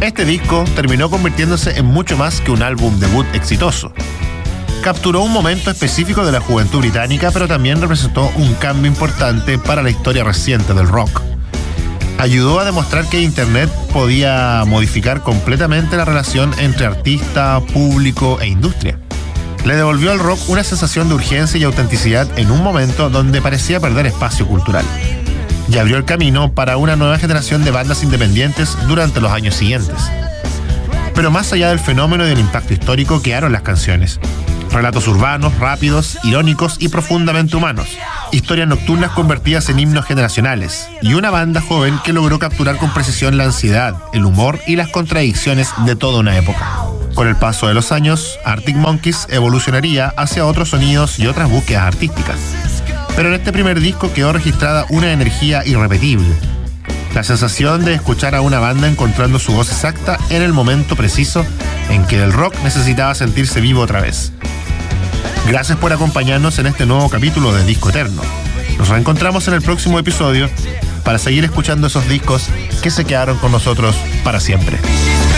Este disco terminó convirtiéndose en mucho más que un álbum debut exitoso. Capturó un momento específico de la juventud británica, pero también representó un cambio importante para la historia reciente del rock. Ayudó a demostrar que Internet podía modificar completamente la relación entre artista, público e industria. Le devolvió al rock una sensación de urgencia y autenticidad en un momento donde parecía perder espacio cultural. Y abrió el camino para una nueva generación de bandas independientes durante los años siguientes. Pero más allá del fenómeno y del impacto histórico, quedaron las canciones. Relatos urbanos, rápidos, irónicos y profundamente humanos. Historias nocturnas convertidas en himnos generacionales. Y una banda joven que logró capturar con precisión la ansiedad, el humor y las contradicciones de toda una época. Con el paso de los años, Arctic Monkeys evolucionaría hacia otros sonidos y otras búsquedas artísticas. Pero en este primer disco quedó registrada una energía irrepetible. La sensación de escuchar a una banda encontrando su voz exacta en el momento preciso en que el rock necesitaba sentirse vivo otra vez. Gracias por acompañarnos en este nuevo capítulo de Disco Eterno. Nos reencontramos en el próximo episodio para seguir escuchando esos discos que se quedaron con nosotros para siempre.